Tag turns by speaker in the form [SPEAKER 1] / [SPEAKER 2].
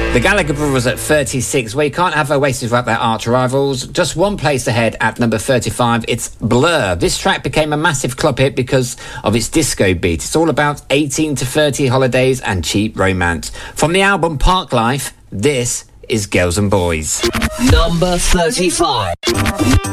[SPEAKER 1] The Gallagher Brothers at 36. Well, you can't have Oasis without their arch rivals. Just one place ahead at number 35. It's Blur. This track became a massive club hit because of its disco beat. It's all about 18 to 30 holidays and cheap romance. From the album Park Life, this is Girls and Boys.
[SPEAKER 2] Number 35.